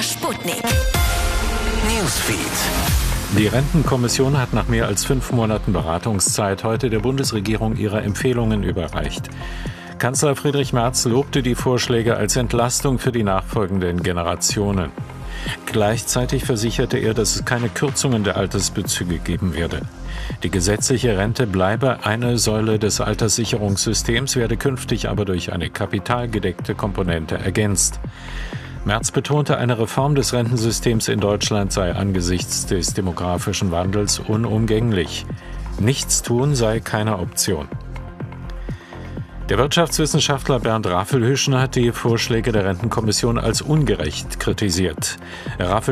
Sputnik. Newsfeed. Die Rentenkommission hat nach mehr als 5 Monaten Beratungszeit heute der Bundesregierung ihre Empfehlungen überreicht. Kanzler Friedrich Merz lobte die Vorschläge als Entlastung für die nachfolgenden Generationen. Gleichzeitig versicherte er, dass es keine Kürzungen der Altersbezüge geben werde. Die gesetzliche Rente bleibe eine Säule des Alterssicherungssystems, werde künftig aber durch eine kapitalgedeckte Komponente ergänzt. Merz betonte, eine Reform des Rentensystems in Deutschland sei angesichts des demografischen Wandels unumgänglich. Nichtstun sei keine Option. Der Wirtschaftswissenschaftler Bernd Raffelhüschen hat die Vorschläge der Rentenkommission als ungerecht kritisiert.